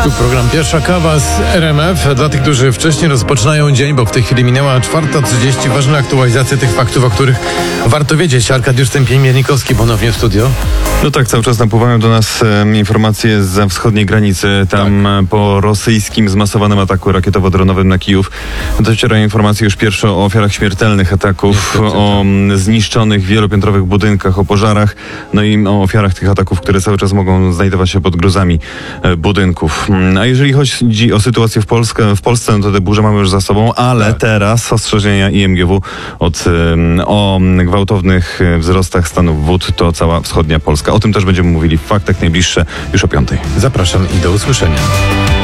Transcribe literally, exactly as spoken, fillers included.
Tu program Pierwsza Kawa z R M F. Dla tych, którzy wcześniej rozpoczynają dzień, bo w tej chwili minęła czwarta trzydzieści. Ważne aktualizacje tych faktów, o których warto wiedzieć. Arkadiusz Stępień-Miernikowski ponownie w studio. No tak, cały czas napływają do nas e, informacje zza wschodniej granicy. Tam tak. Po rosyjskim zmasowanym ataku rakietowo-dronowym na Kijów docierają informacje już pierwsze o ofiarach śmiertelnych ataków, Niestety, o tak. zniszczonych wielopiętrowych budynkach, o pożarach, no i o ofiarach tych ataków, które cały czas mogą znajdować się pod gruzami e, budynków. A jeżeli chodzi o sytuację w, Polskę, w Polsce, no to te burze mamy już za sobą, ale tak. teraz ostrzeżenia I M G W od, e, o gwałtownych wzrostach stanów wód to cała wschodnia Polska. O tym też będziemy mówili w Faktach najbliższe już o piątej. Zapraszam i do usłyszenia.